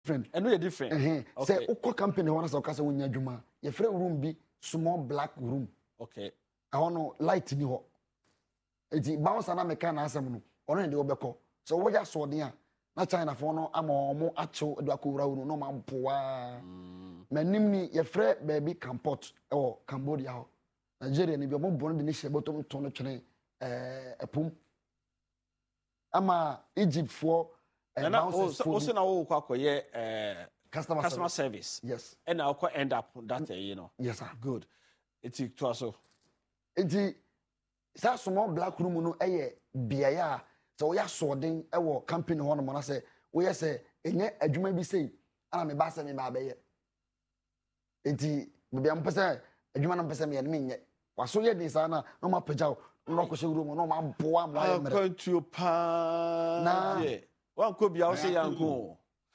different. And we are different. Okay. Say uko company wana sa okasa wonya adwuma. Ye frɛ room bi small black room. Okay. I want light ni ho. Enti bounce na meka na asem no. Ono de obekɔ. So wo ya so de a na China fo no ama omo acho do akowura wo no ma mpoa. Manim ni ye frɛ baby Kampot or Cambodia ho. Nigeria ni bi omo bon de ni hye bottom to no twene epum. Ama Egypt for also now customer service. Yes. And I'll end up that you know. Yes, sir. Good. It's to also. It's that small black room no biaya. So we are sorting our company one mona say we say enye adwuma bi say ana me ba say me ba be ye. Enti me am pese adwuma na pese me nye. Waso ye din sa na no ma pagyaw no ko room no ma boa mo aye mere. Control pa. Na. One could be also young.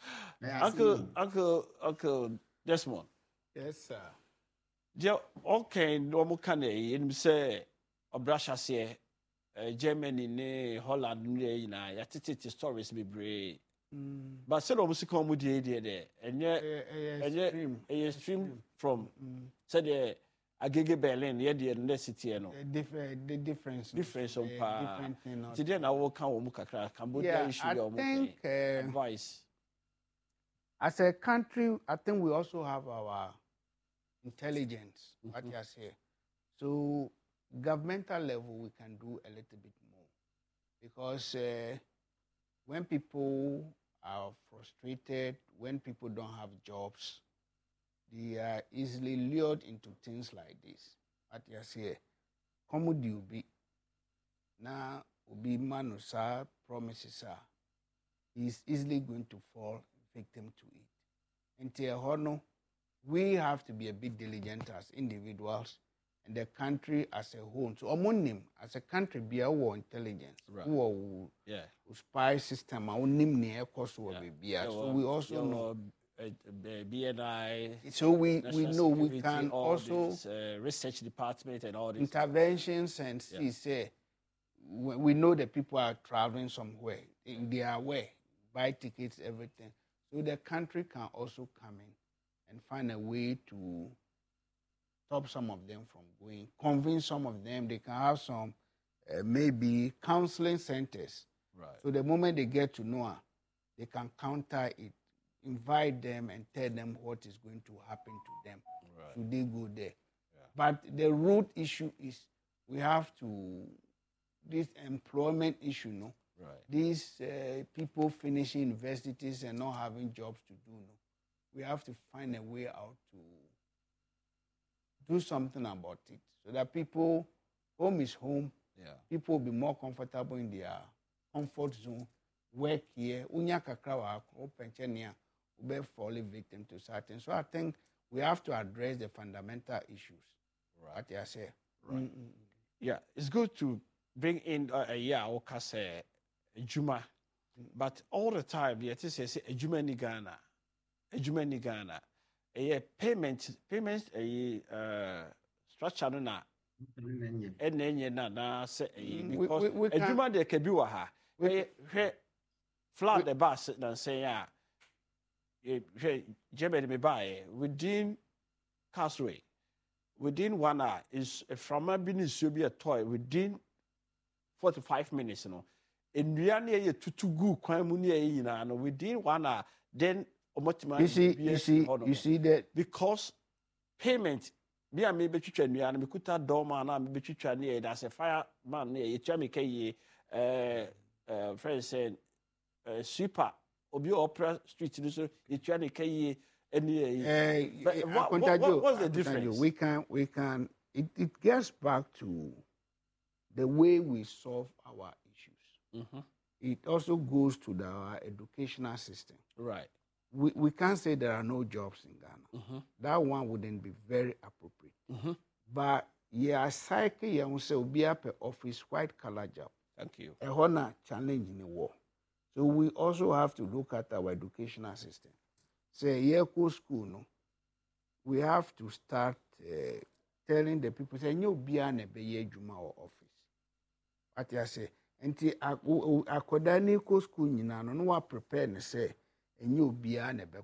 Uncle Desmond. Yes, sir. Yeah, okay, no can him say Obrasha say Germany ne Holland ne na yatiti stories be brave. But said almost come with the idea there. And yeah, stream from said Agege Berlin, yeah, the university and the difference on different thing. Today I will come Cambodia issue advice. As a country, I think we also have our intelligence, what you say. So, governmental level, we can do a little bit more. Because when people are frustrated, when people don't have jobs, they are easily lured into things like this. What you say, come would you be? Now, Obi Manusa promises her, he's easily going to fall victim to it. And Tiahono, we have to be a bit diligent as individuals and the country as a whole. So Omonim, as a country, be our intelligence. Right. Spy system, our nim near course will be. So we also know BNI. So we know we can also this, research department and all this interventions and see say we know that people are traveling somewhere. They are aware, buy tickets, everything. So the country can also come in and find a way to stop some of them from going, convince some of them. They can have some maybe counseling centers. Right. So the moment they get to know, they can counter it, invite them and tell them what is going to happen to them. Right. Should they go there? Yeah. But the root issue is we have to, this employment issue, no? Right. These people finishing universities and not having jobs to do, no? We have to find a way out to do something about it so that people, home is home. Yeah. People will be more comfortable in their comfort zone. Work here, unya kakra pensionia, ube falling victim to certain. So I think we have to address the fundamental issues. Right. What I say. Right. Yeah, it's good to bring in a Juma, but all the time, you say a Juma ni Ghana, a payments, structure na, na say because a Juma de kebiwa flat the bus and say Germany me buy within Castaway. Within 1 hour is from a business should be a toy within 45 minutes, you know. In reality, to go and within 1 hour, then you see that because payment. Me and maybe teacher me and me kuta doma na me teacher near that's a fireman near you tell me friend said super obi opera street so you tell me what's the difference? We can it gets back to the way we solve our issues. Mm-hmm. It also goes to our educational system. Right. We can't say there are no jobs in Ghana. Mm-hmm. That one wouldn't be very appropriate. Mm-hmm. But yeah, cycle you will say be up office white collar job. Thank you. A honor challenge in the war. So we also have to look at our educational system. Say yeah, go school no. We have to start telling the people say you be an juma or office. What I say, enti akoda ni ko school nyina no wa prepare ne say enye obi a na be